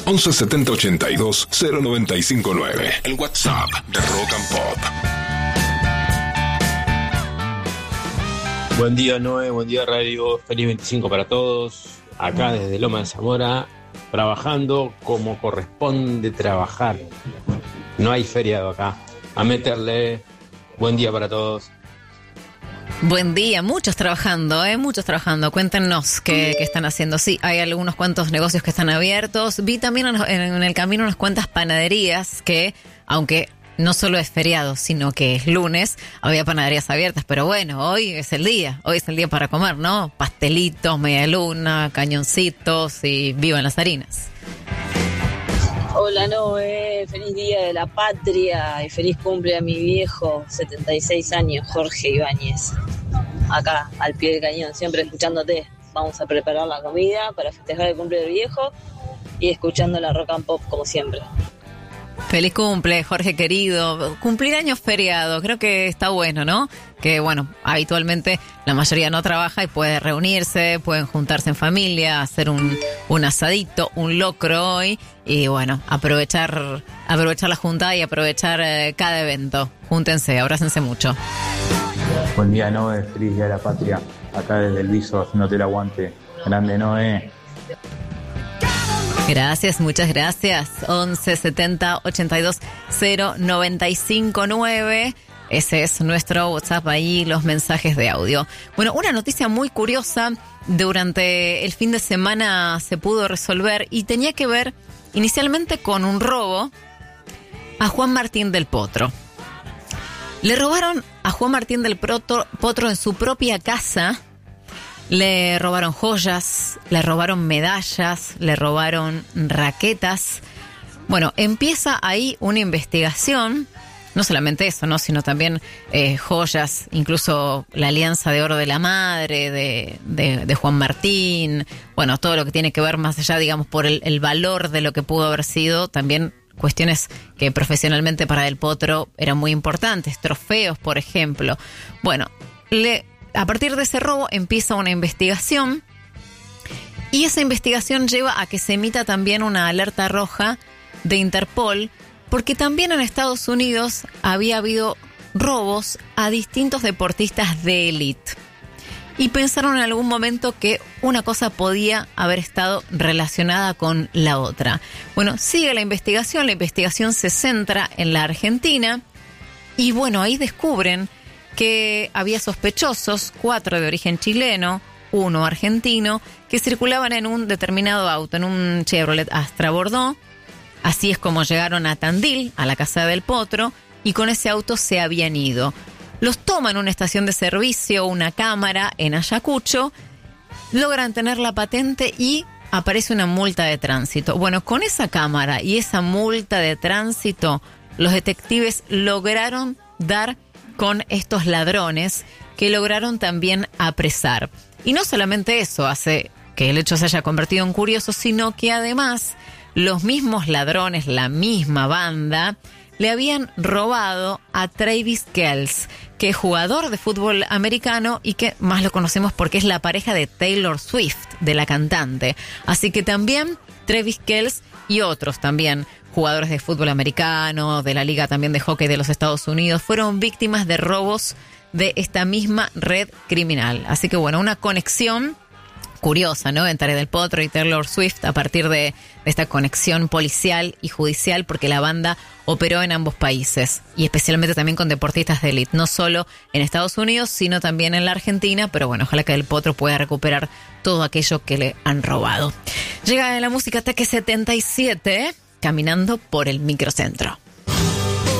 11 70 82 0959. El WhatsApp de Rock and Pop. Buen día, Noé, buen día, Radio. Feliz 25 para todos. Acá desde Loma de Zamora, trabajando como corresponde trabajar. No hay feriado acá. A meterle. Buen día para todos. Buen día, muchos trabajando. Cuéntenos qué están haciendo. Sí, hay algunos cuantos negocios que están abiertos. Vi también en el camino unas cuantas panaderías que, aunque no solo es feriado, sino que es lunes, había panaderías abiertas. Pero bueno, hoy es el día para comer, ¿no? Pastelitos, media luna, cañoncitos y vivan las harinas. Hola Noé, feliz día de la patria y feliz cumple a mi viejo, 76 años, Jorge Ibáñez. Acá, al pie del cañón, siempre escuchándote. Vamos a preparar la comida para festejar el cumple del viejo y escuchando la Rock and Pop como siempre. Feliz cumple, Jorge querido. Cumplir años feriado, creo que está bueno, ¿no? Que bueno, habitualmente la mayoría no trabaja y puede reunirse, pueden juntarse en familia, hacer un asadito, un locro hoy y bueno, aprovechar la juntada y aprovechar cada evento. Júntense, abrácense mucho. Buen día, Noé, feliz día de la patria. Acá desde el Viso, haciéndote el aguante. Grande, Noé. Gracias, muchas gracias. 11 70 82 0959. Ese es nuestro WhatsApp, ahí los mensajes de audio. Bueno, una noticia muy curiosa durante el fin de semana se pudo resolver y tenía que ver inicialmente con un robo a Juan Martín del Potro. Le robaron a Juan Martín del Potro en su propia casa. Le robaron joyas, le robaron medallas, le robaron raquetas. Bueno, empieza ahí una investigación. No solamente eso, ¿no? Sino también joyas, incluso la alianza de oro de la madre de Juan Martín. Bueno, todo lo que tiene que ver más allá, digamos, por el valor de lo que pudo haber sido. También cuestiones que profesionalmente para Del Potro eran muy importantes. Trofeos, por ejemplo. Bueno, a partir de ese robo empieza una investigación y esa investigación lleva a que se emita también una alerta roja de Interpol porque también en Estados Unidos había habido robos a distintos deportistas de élite y pensaron en algún momento que una cosa podía haber estado relacionada con la otra. Bueno, sigue la investigación se centra en la Argentina y bueno, ahí descubren que había sospechosos, 4 de origen chileno, 1 argentino, que circulaban en un determinado auto, en un Chevrolet Astra Bordeaux. Así es como llegaron a Tandil, a la casa del Potro, y con ese auto se habían ido. Los toman en una estación de servicio, una cámara en Ayacucho, logran tener la patente y aparece una multa de tránsito. Bueno, con esa cámara y esa multa de tránsito, los detectives lograron dar con estos ladrones que lograron también apresar. Y no solamente eso hace que el hecho se haya convertido en curioso, sino que además los mismos ladrones, la misma banda, le habían robado a Travis Kelce, que es jugador de fútbol americano y que más lo conocemos porque es la pareja de Taylor Swift, de la cantante. Así que también Travis Kelce y otros también jugadores de fútbol americano, de la Liga también de hockey de los Estados Unidos, fueron víctimas de robos de esta misma red criminal. Así que bueno, una conexión curiosa, ¿no? Entre Del Potro y Taylor Swift a partir de esta conexión policial y judicial, porque la banda operó en ambos países y especialmente también con deportistas de élite, no solo en Estados Unidos, sino también en la Argentina, pero bueno, ojalá que Del Potro pueda recuperar todo aquello que le han robado. Llega la música Ataque 77, caminando por el microcentro.